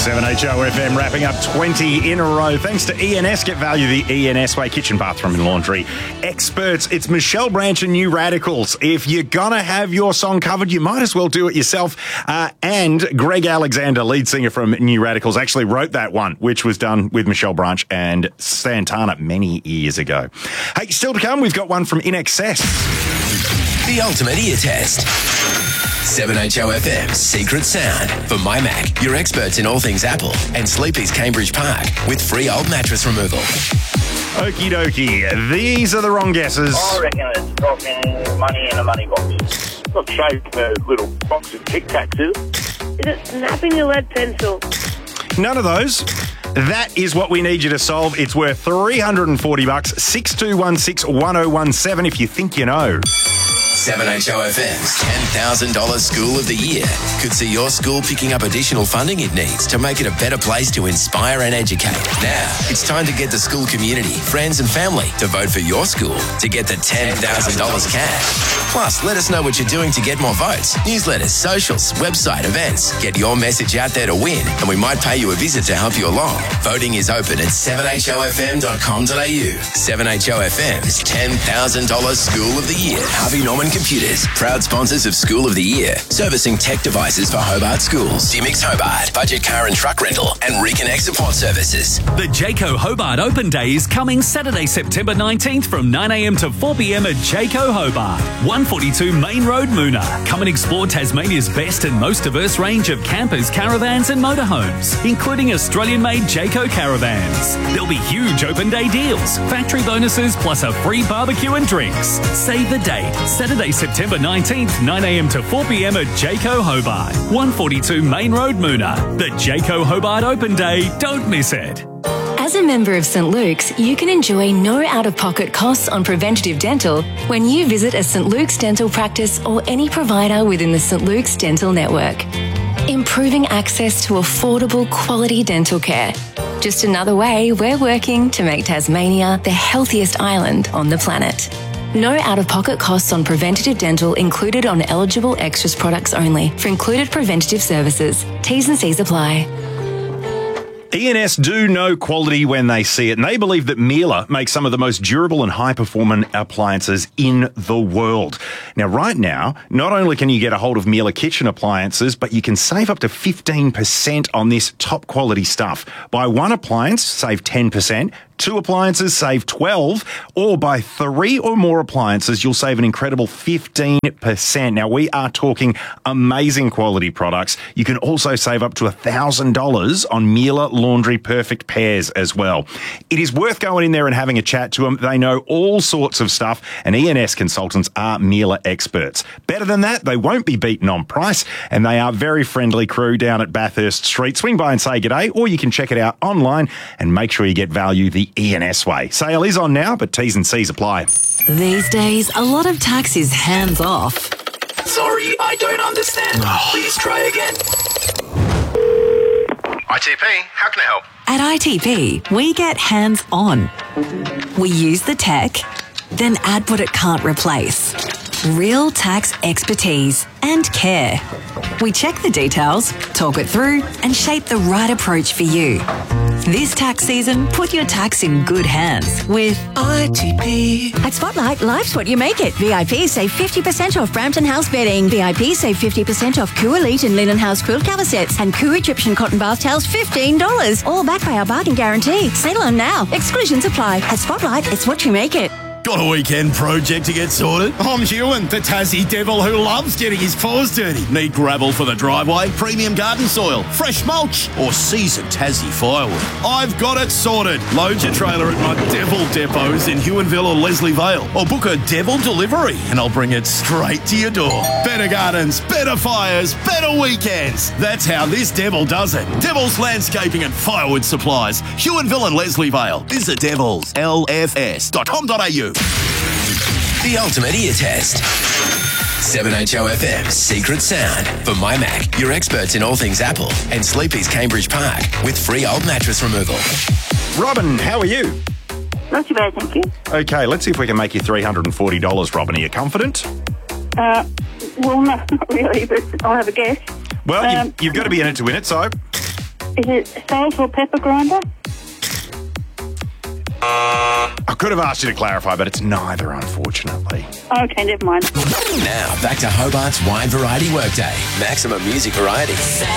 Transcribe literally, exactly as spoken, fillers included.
seven H O F M wrapping up twenty in a row. Thanks to E N S. Get value the E N S way. Kitchen, bathroom and laundry experts. It's Michelle Branch and New Radicals. If you're going to have your song covered, you might as well do it yourself. Uh, and Greg Alexander, lead singer from New Radicals, actually wrote that one, which was done with Michelle Branch and Santana many years ago. Hey, still to come, we've got one from In Excess. The ultimate ear test. seven H O F M's Secret Sound for My Mac, your experts in all things Apple, and Sleepy's Cambridge Park with free old mattress removal. Okie dokie. These are the wrong guesses. I reckon it's dropping money in a money box. Not shaped a little box of Tic Tacs, is it? Is it snapping a lead pencil? None of those. That is what we need you to solve. It's worth three hundred forty bucks. six two one six, one oh one seven if you think you know. seven H O F M's ten thousand dollars School of the Year could see your school picking up additional funding it needs to make it a better place to inspire and educate. Now, it's time to get the school community, friends and family to vote for your school to get the ten thousand dollars cash. Plus, let us know what you're doing to get more votes. Newsletters, socials, website, events. Get your message out there to win, and we might pay you a visit to help you along. Voting is open at seven H O F M dot com dot A U. seven H O F M's ten thousand dollars School of the Year. Harvey Norman Computers, proud sponsors of School of the Year, servicing tech devices for Hobart schools. Dimix Hobart, budget car and truck rental, and Reconnect support services. The Jayco Hobart Open Day is coming Saturday, September nineteenth from nine a m to four p m at Jayco Hobart, one forty-two Main Road, Moona. Come and explore Tasmania's best and most diverse range of campers, caravans and motorhomes, including Australian-made Jayco caravans. There'll be huge open day deals, factory bonuses plus a free barbecue and drinks. Save the date, Saturday, September nineteenth, nine a m to four p m at Jayco Hobart, one forty-two Main Road, Moona. The Jayco Hobart Open Day, don't miss it. As a member of St Luke's, you can enjoy no out-of-pocket costs on preventative dental when you visit a St Luke's dental practice or any provider within the St Luke's Dental Network. Improving access to affordable, quality dental care. Just another way we're working to make Tasmania the healthiest island on the planet. No out-of-pocket costs on preventative dental included on eligible extras products only. For included preventative services, T's and C's apply. E N S do know quality when they see it, and they believe that Miele makes some of the most durable and high-performing appliances in the world. Now, right now, not only can you get a hold of Miele kitchen appliances, but you can save up to fifteen percent on this top-quality stuff. Buy one appliance, save ten percent. Two appliances, save twelve, or buy three or more appliances, you'll save an incredible fifteen percent. Now, we are talking amazing quality products. You can also save up to one thousand dollars on Miele Laundry Perfect Pairs as well. It is worth going in there and having a chat to them. They know all sorts of stuff, and E N S consultants are Miele experts. Better than that, they won't be beaten on price, and they are very friendly crew down at Bathurst Street. Swing by and say g'day, or you can check it out online and make sure you get value the E N S way. Sale is on now, but T's and C's apply. These days, a lot of tax is hands off. Sorry, I don't understand. Please try again. I T P, how can I help? At I T P, we get hands on. We use the tech, then add what it can't replace. Real tax expertise and care. We check the details, talk it through, and shape the right approach for you. This tax season, put your tax in good hands with I T P. At Spotlight, life's what you make it. V I P save fifty percent off Brampton House bedding. V I P save fifty percent off Coo Elite and Linen House quilt cover sets. And Coo Egyptian cotton bath towels, fifteen dollars. All backed by our bargain guarantee. Sale on now. Exclusions apply. At Spotlight, it's what you make it. Got a weekend project to get sorted? I'm Ewan, the Tassie devil who loves getting his paws dirty. Need gravel for the driveway, premium garden soil, fresh mulch, or seasoned Tassie firewood? I've got it sorted. Load your trailer at my Devil depots in Huonville or Leslie Vale, or book a Devil delivery and I'll bring it straight to your door. Better gardens, better fires, better weekends. That's how this Devil does it. Devil's Landscaping and Firewood Supplies, Huonville and Leslie Vale. Visit devils L F S dot com dot A U. The ultimate ear test. seven H O F M's Secret Sound for My Mac, your experts in all things Apple, and Sleepy's Cambridge Park with free old mattress removal. Robin, how are you? Not too bad, thank you. Okay, let's see if we can make you three hundred forty dollars, Robin. Are you confident? Uh, well, no, not really, but I'll have a guess. Well, um, you've, you've got to be in it to win it, so... Is it salt or pepper grinder? I could have asked you to clarify, but it's neither, unfortunately. Okay, never mind. Now, back to Hobart's Wide Variety Workday. Maximum music variety.